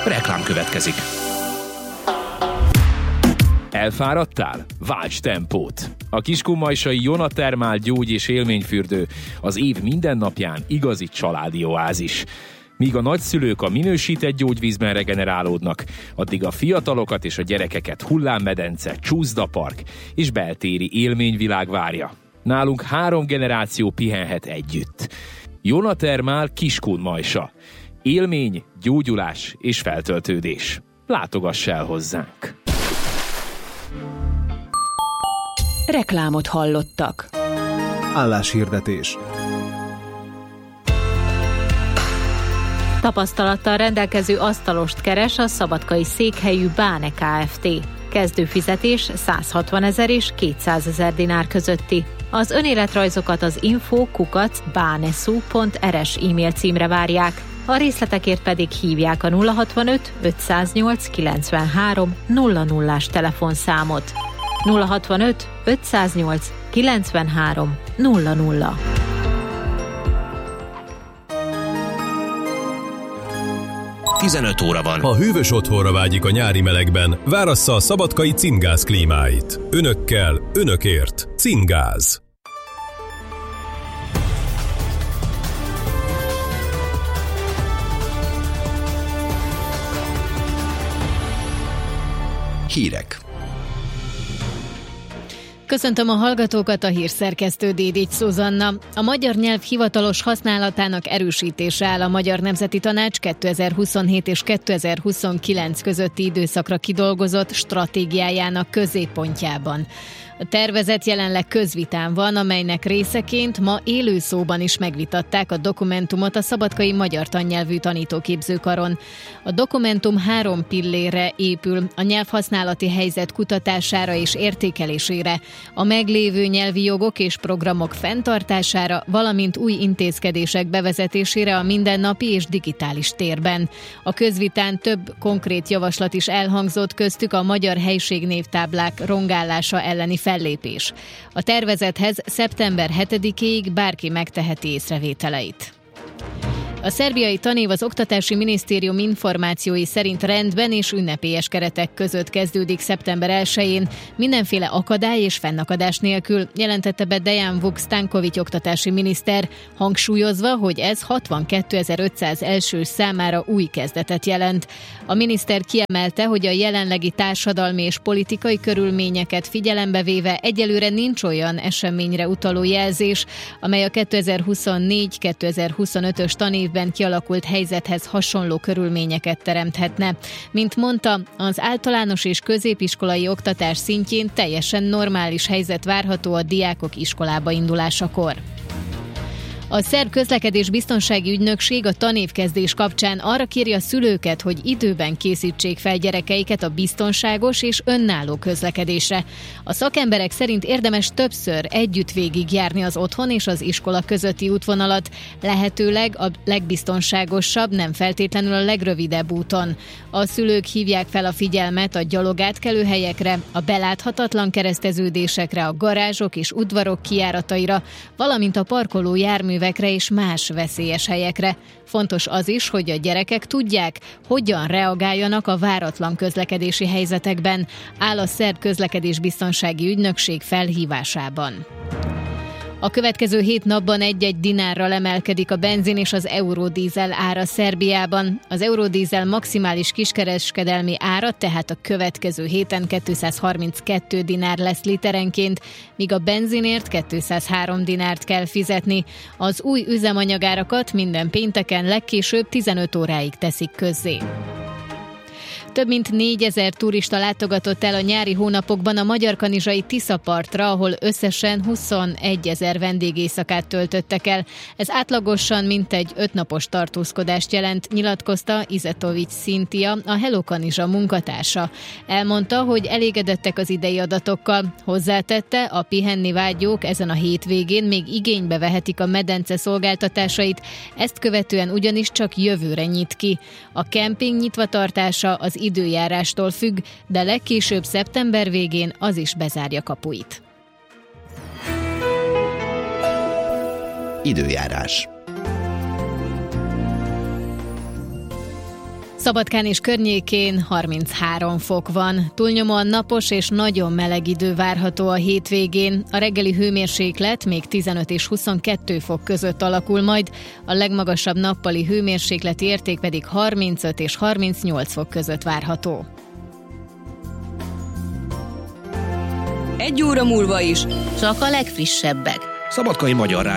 Reklám következik. Elfáradtál? Válts tempót! A kiskunmajsai Jona Thermal gyógy- és élményfürdő az év minden napján igazi családi oázis. Míg a nagyszülők a minősített gyógyvízben regenerálódnak, addig a fiatalokat és a gyerekeket hullámmedence, csúszdapark és beltéri élményvilág várja. Nálunk 3 generáció pihenhet együtt. Jona Thermal Kiskunmajsa. Élmény, gyógyulás és feltöltődés. Látogass el hozzánk! Reklámot hallottak. Álláshirdetés. Tapasztalattal rendelkező asztalost keres a szabadkai székhelyű Báne Kft. Kezdőfizetés 160 000 és 200 000 dinár közötti. Az önéletrajzokat az info@banesu.rs e-mail címre várják. A részletekért pedig hívják a 065 508 93 00-ás telefonszámot. 065 508 93 00. Tizenöt óra van. Ha hűvös otthonra vágyik a nyári melegben, várassza a szabadkai Cingáz klímáit. Önökkel, önökért. Cingáz. Hírek. Köszöntöm a hallgatókat, a hírszerkesztő Dédics Zsuzsanna. A magyar nyelv hivatalos használatának erősítése áll a Magyar Nemzeti Tanács 2027 és 2029 közötti időszakra kidolgozott stratégiájának középpontjában. A tervezet jelenleg közvitán van, amelynek részeként ma élő szóban is megvitatták a dokumentumot a Szabadkai Magyar Tannyelvű Tanítóképzőkaron. A dokumentum 3 pillérre épül: a nyelvhasználati helyzet kutatására és értékelésére, a meglévő nyelvi jogok és programok fenntartására, valamint új intézkedések bevezetésére a mindennapi és digitális térben. A közvitán több konkrét javaslat is elhangzott, köztük a magyar helységnévtáblák rongálása elleni fellépés. A tervezethez szeptember 7-ig bárki megteheti észrevételeit. A szerbiai tanév az Oktatási Minisztérium információi szerint rendben és ünnepélyes keretek között kezdődik szeptember 1-én, mindenféle akadály és fennakadás nélkül, jelentette be Dejan Vuk-Stanković oktatási miniszter, hangsúlyozva, hogy ez 62.500 elsős számára új kezdetet jelent. A miniszter kiemelte, hogy a jelenlegi társadalmi és politikai körülményeket figyelembe véve egyelőre nincs olyan eseményre utaló jelzés, amely a 2024-2025-ös tanévben kialakult helyzethez hasonló körülményeket teremthetne. Mint mondta, az általános és középiskolai oktatás szintjén teljesen normális helyzet várható a diákok iskolába indulásakor. A szerb közlekedés biztonsági ügynökség a tanévkezdés kapcsán arra kéri a szülőket, hogy időben készítsék fel gyerekeiket a biztonságos és önálló közlekedésre. A szakemberek szerint érdemes többször együtt végigjárni az otthon és az iskola közötti útvonalat, lehetőleg a legbiztonságosabb, nem feltétlenül a legrövidebb úton. A szülők hívják fel a figyelmet a gyalogátkelőhelyekre, a beláthatatlan kereszteződésekre, a garázsok és udvarok kijárataira, valamint a parkoló járművekre és más veszélyes helyekre. Fontos az is, hogy a gyerekek tudják, hogyan reagáljanak a váratlan közlekedési helyzetekben, áll a szerb közlekedésbiztonsági ügynökség felhívásában. A következő 7 napban 1-1 dinárral emelkedik a benzin és az eurodízel ára Szerbiában. Az eurodízel maximális kiskereskedelmi ára tehát a következő héten 232 dinár lesz literenként, míg a benzinért 203 dinárt kell fizetni. Az új üzemanyagárakat minden pénteken legkésőbb 15 óráig teszik közzé. Több mint 4000 turista látogatott el a nyári hónapokban a magyarkanizsai Tiszapartra, ahol összesen 21 000 vendégéjszakát töltöttek el. Ez átlagosan mintegy 5 napos tartózkodást jelent, nyilatkozta Izetovics Szintia, a Hello Kanizsa munkatársa. Elmondta, hogy elégedettek az idei adatokkal. Hozzátette, a pihenni vágyók ezen a hétvégén még igénybe vehetik a medence szolgáltatásait, ezt követően ugyanis csak jövőre nyit ki. A kemping nyitvatartása az időjárástól függ, de legkésőbb szeptember végén az is bezárja kapuit. Időjárás. Szabadkán és környékén 33 fok van. Túlnyomóan napos és nagyon meleg idő várható a hétvégén. A reggeli hőmérséklet még 15 és 22 fok között alakul majd, a legmagasabb nappali hőmérsékleti érték pedig 35 és 38 fok között várható. 1 óra múlva is csak a legfrissebbek. Szabadkai Magyar Rádió